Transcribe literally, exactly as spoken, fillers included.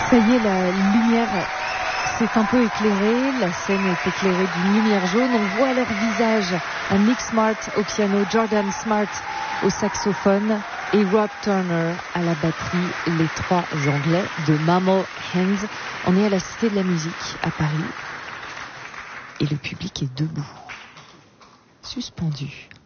Ça y est, la lumière s'est un peu éclairée, la scène est éclairée d'une lumière jaune, on voit leur visage, un Nick Smart au piano, Jordan Smart au saxophone et Rob Turner à la batterie, les trois Anglais de Mammal Hands. On est à la Cité de la Musique à Paris et le public est debout, suspendu.